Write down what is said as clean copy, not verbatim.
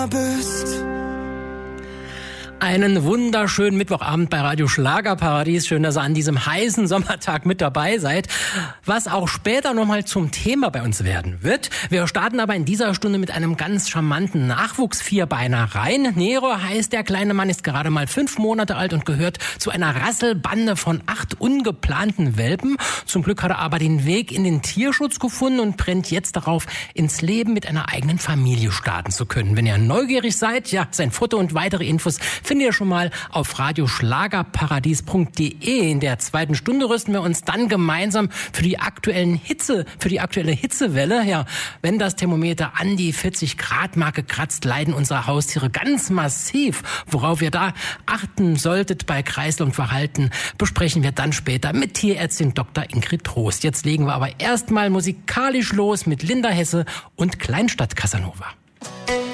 bist. Einen wunderschönen Mittwochabend bei Radio Schlagerparadies. Schön, dass ihr an diesem heißen Sommertag mit dabei seid, was auch später nochmal zum Thema bei uns werden wird. Wir starten aber in dieser Stunde mit einem ganz charmanten Nachwuchsvierbeiner rein. Nero heißt der kleine Mann, ist gerade mal 5 Monate alt und gehört zu einer Rasselbande von 8 ungeplanten Welpen. Zum Glück hat er aber den Weg in den Tierschutz gefunden und brennt jetzt darauf, ins Leben mit einer eigenen Familie starten zu können. Wenn ihr neugierig seid, ja, sein Foto und weitere Infos findet ihr schon mal auf radioschlagerparadies.de. In der zweiten Stunde rüsten wir uns dann gemeinsam für die aktuelle Hitzewelle. Ja, wenn das Thermometer an die 40-Grad-Marke kratzt, leiden unsere Haustiere ganz massiv. Worauf ihr da achten solltet bei Kreislaufverhalten, besprechen wir dann später mit Tierärztin Dr. Ingrid Trost. Jetzt legen wir aber erstmal musikalisch los mit Linda Hesse und Kleinstadt Casanova.